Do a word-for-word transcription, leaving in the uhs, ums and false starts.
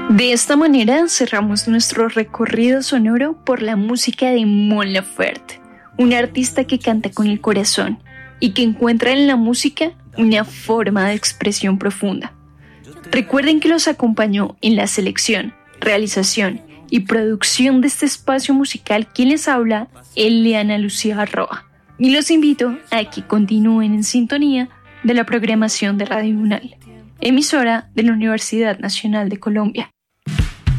De esta manera cerramos nuestro recorrido sonoro por la música de Mon Laferte, un artista que canta con el corazón y que encuentra en la música una forma de expresión profunda. Recuerden que los acompañó en la selección, realización y producción de este espacio musical quien les habla, Eliana Lucía Roa. Y los invito a que continúen en sintonía de la programación de Radio UNAL, emisora de la Universidad Nacional de Colombia.